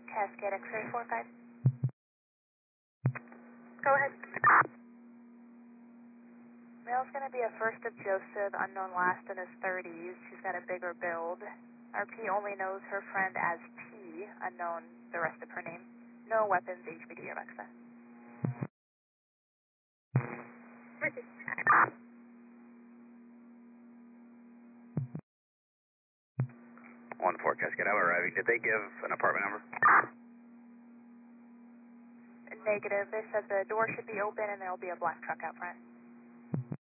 Cascade X-ray 4 guide. Go ahead. Male's going to be a first of Joseph, unknown last in his 30s. She's got a bigger build. RP only knows her friend as T, unknown the rest of her name. No weapons, HPD or Alexa. Ricky. 1-4 Cascade, I'm arriving. Did they give an apartment number? Negative. They said the door should be open and there'll be a black truck out front.